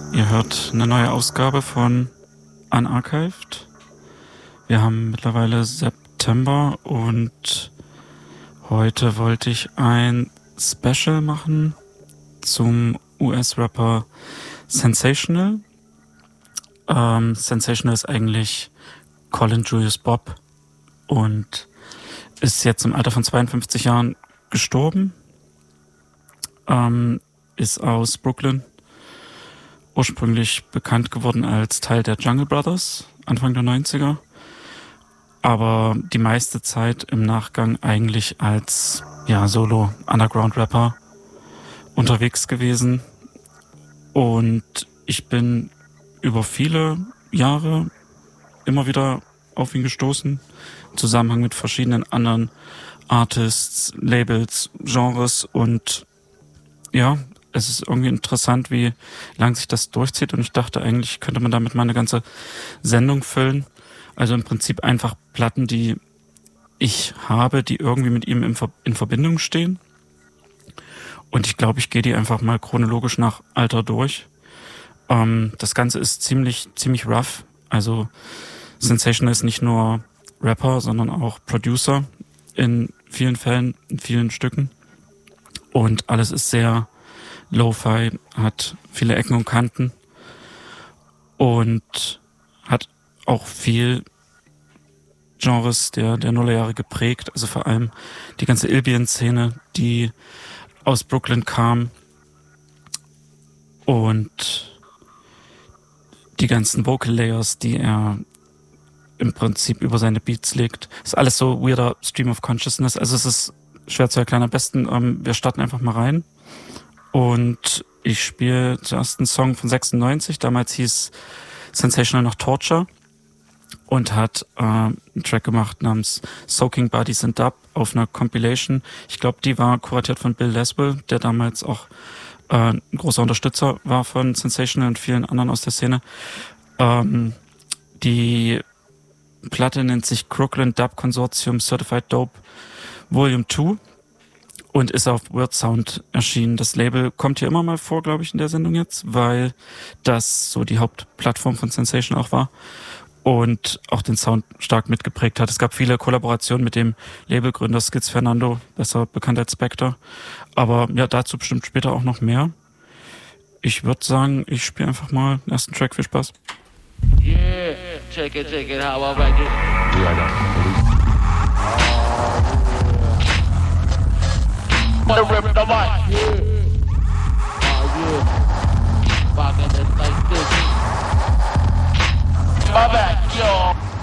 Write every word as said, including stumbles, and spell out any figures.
Ihr hört eine neue Ausgabe von Unarchived. Wir haben mittlerweile September und heute wollte ich ein Special machen zum U S-Rapper Sensational. Ähm, Sensational ist eigentlich Colin Julius Bob und ist jetzt im Alter von zweiundfünfzig Jahren gestorben. Ähm, ist aus Brooklyn, ursprünglich bekannt geworden als Teil der Jungle Brothers, Anfang der neunziger. Aber die meiste Zeit im Nachgang eigentlich als ja, Solo-Underground-Rapper unterwegs gewesen. Und ich bin über viele Jahre immer wieder auf ihn gestoßen, im Zusammenhang mit verschiedenen anderen Artists, Labels, Genres. Und ja, es ist irgendwie interessant, wie lang sich das durchzieht. Und ich dachte, eigentlich könnte man damit mal eine ganze Sendung füllen. Also im Prinzip einfach Platten, die ich habe, die irgendwie mit ihm in, Ver- in Verbindung stehen. Und ich glaube, ich gehe die einfach mal chronologisch nach Alter durch. Ähm, das Ganze ist ziemlich, ziemlich rough. Also Sensational ist nicht nur Rapper, sondern auch Producer in vielen Fällen, in vielen Stücken. Und alles ist sehr Lo-Fi, hat viele Ecken und Kanten und hat auch viel Genres der, der Nullerjahre geprägt. Also vor allem die ganze Ilbian-Szene, die aus Brooklyn kam und die ganzen Vocal Layers, die er im Prinzip über seine Beats legt. Ist alles so weirder Stream of Consciousness. Also es ist schwer zu erklären. Am besten, ähm, wir starten einfach mal rein. Und ich spiele zuerst einen Song von sechsundneunzig. Damals hieß Sensational noch Torture. Und hat äh, einen Track gemacht namens Soaking Bodies in Dub auf einer Compilation. Ich glaube, die war kuratiert von Bill Laswell, der damals auch äh, ein großer Unterstützer war von Sensational und vielen anderen aus der Szene. Ähm, die Platte nennt sich Crooklyn Dub Consortium Certified Dope Volume zwei und ist auf Weird Sound erschienen. Das Label kommt hier immer mal vor, glaube ich, in der Sendung jetzt, weil das so die Hauptplattform von Sensational auch war und auch den Sound stark mitgeprägt hat. Es gab viele Kollaborationen mit dem Labelgründer Skiz Fernando, besser bekannt als Spectre. Aber ja, dazu bestimmt später auch noch mehr. Ich würde sagen, ich spiele einfach mal den ersten Track. Viel Spaß. Yeah, check it, check it, how I write it. Yeah, I got Wanna rip the mic. Yeah. Oh yeah. Rockin' it like this. My back, yo.